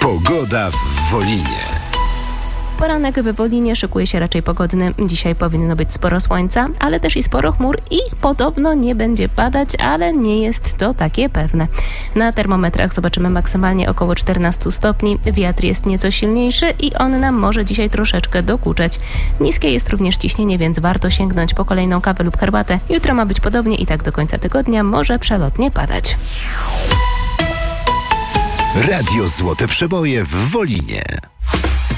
Pogoda w Wolinie. Poranek w Wolinie szykuje się raczej pogodny. Dzisiaj powinno być sporo słońca, ale też i sporo chmur i podobno nie będzie padać, ale nie jest to takie pewne. Na termometrach zobaczymy maksymalnie około 14 stopni. Wiatr jest nieco silniejszy i on nam może dzisiaj troszeczkę dokuczać. Niskie jest również ciśnienie, więc warto sięgnąć po kolejną kawę lub herbatę. Jutro ma być podobnie i tak do końca tygodnia może przelotnie padać. Radio Złote Przeboje w Wolinie.